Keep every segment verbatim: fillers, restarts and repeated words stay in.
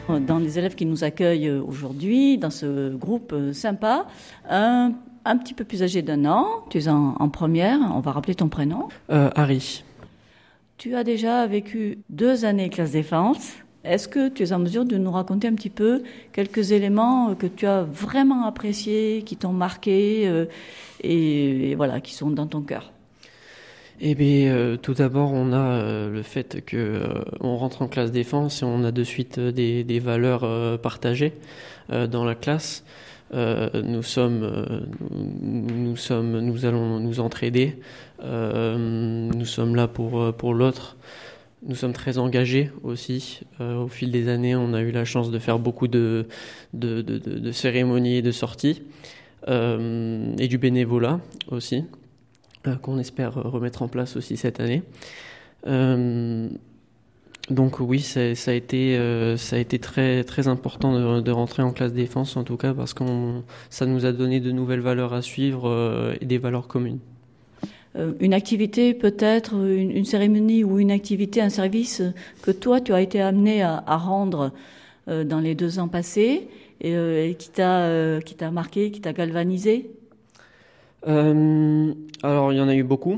Dans les élèves qui nous accueillent aujourd'hui, dans ce groupe sympa, un, un petit peu plus âgé d'un an, tu es en, en première, on va rappeler ton prénom. Euh, Harry. Tu as déjà vécu deux années classe défense. Est-ce que tu es en mesure de nous raconter un petit peu quelques éléments que tu as vraiment appréciés, qui t'ont marqué euh, et, et voilà, qui sont dans ton cœur? Eh bien, euh, tout d'abord, on a euh, le fait que euh, on rentre en classe défense et on a de suite euh, des, des valeurs euh, partagées euh, dans la classe. Euh, nous sommes, euh, nous, nous sommes, nous allons nous entraider. Euh, nous sommes là pour pour l'autre. Nous sommes très engagés aussi. Euh, au fil des années, on a eu la chance de faire beaucoup de de, de, de, de cérémonies et de sorties euh, et du bénévolat aussi. Euh, qu'on espère remettre en place aussi cette année. Euh, donc oui, ça, ça a été, euh, ça a été très, très important de, de rentrer en classe défense, en tout cas, parce que ça nous a donné de nouvelles valeurs à suivre euh, et des valeurs communes. Euh, une activité peut-être, une, une cérémonie ou une activité, un service que toi, tu as été amené à, à rendre euh, dans les deux ans passés et, euh, et qui t'a, euh, qui t'a marqué, qui t'a galvanisé? Euh, alors il y en a eu beaucoup,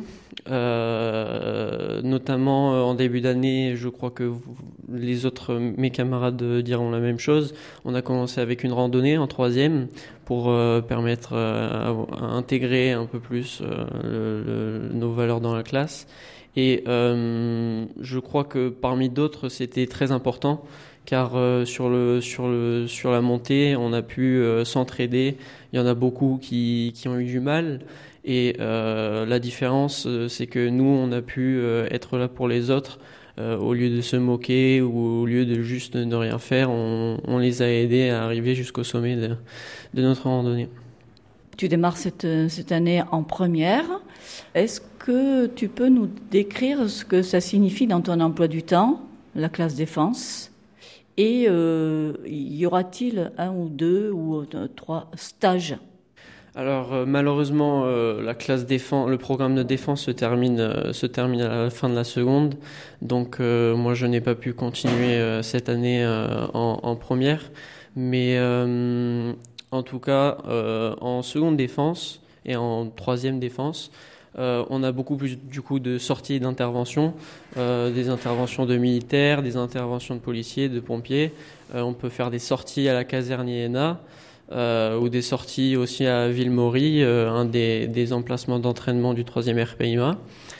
euh, notamment euh, en début d'année. Je crois que vous, les autres, mes camarades diront la même chose. On a commencé avec une randonnée en troisième pour euh, permettre euh, à, à intégrer un peu plus euh, le, le, nos valeurs dans la classe. Et euh, je crois que parmi d'autres, c'était très important. Car euh, sur le sur le sur la montée, on a pu euh, s'entraider. Il y en a beaucoup qui qui ont eu du mal, et euh, la différence, c'est que nous, on a pu euh, être là pour les autres euh, au lieu de se moquer ou au lieu de juste ne rien faire. On, on les a aidés à arriver jusqu'au sommet de, de notre randonnée. Tu démarres cette cette année en première. Est-ce que tu peux nous décrire ce que ça signifie dans ton emploi du temps, la classe défense? Et euh, y aura-t-il un ou deux ou euh, trois stages? Alors euh, malheureusement, euh, la classe défense, le programme de défense se termine, euh, se termine à la fin de la seconde. Donc euh, moi, je n'ai pas pu continuer euh, cette année euh, en, en première. Mais euh, en tout cas, euh, en seconde défense et en troisième défense, Euh, on a beaucoup plus du coup de sorties et d'interventions, euh, des interventions de militaires, des interventions de policiers, de pompiers. Euh, on peut faire des sorties à la caserne I N A euh, ou des sorties aussi à Ville-Maury, euh, un des, des emplacements d'entraînement du troisième R P I M A.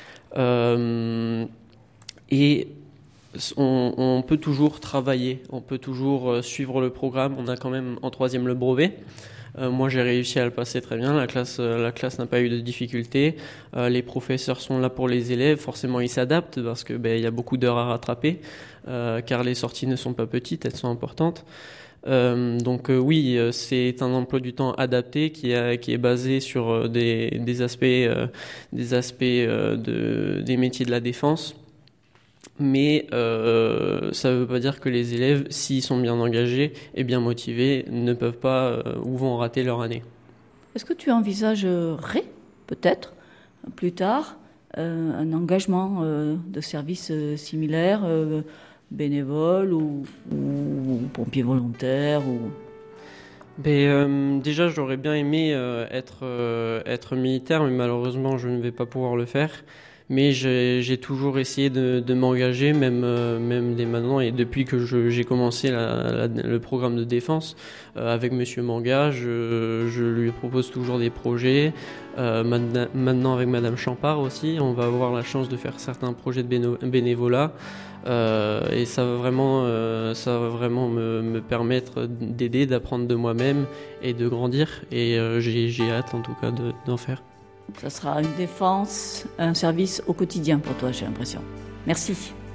Euh, et on, on peut toujours travailler, on peut toujours suivre le programme. On a quand même en troisième le brevet. Euh, moi, j'ai réussi à le passer très bien. La classe, euh, la classe n'a pas eu de difficultés. Euh, les professeurs sont là pour les élèves. Forcément, ils s'adaptent parce que ben, il y a beaucoup d'heures à rattraper, euh, car les sorties ne sont pas petites, elles sont importantes. Euh, donc euh, oui, euh, c'est un emploi du temps adapté qui, a, qui est basé sur euh, des, des aspects, euh, des aspects euh, de, des métiers de la défense. Mais euh, ça ne veut pas dire que les élèves, s'ils sont bien engagés et bien motivés, ne peuvent pas euh, ou vont rater leur année. Est-ce que tu envisagerais peut-être plus tard euh, un engagement euh, de service euh, similaire, euh, bénévole ou, ou pompier volontaire ou... Ben, euh, déjà, j'aurais bien aimé euh, être, euh, être militaire, mais malheureusement, je ne vais pas pouvoir le faire. Mais j'ai, j'ai toujours essayé de, de m'engager, même, euh, même dès maintenant, et depuis que je, j'ai commencé la, la, le programme de défense euh, avec Monsieur Manga, je, je lui propose toujours des projets. Euh, maintenant avec Madame Champard aussi, on va avoir la chance de faire certains projets de béno, bénévolat. Euh, et ça va vraiment, euh, ça va vraiment me, me permettre d'aider, d'apprendre de moi-même et de grandir. Et euh, j'ai, j'ai hâte en tout cas de, d'en faire. Ça sera une défense, un service au quotidien pour toi, j'ai l'impression. Merci.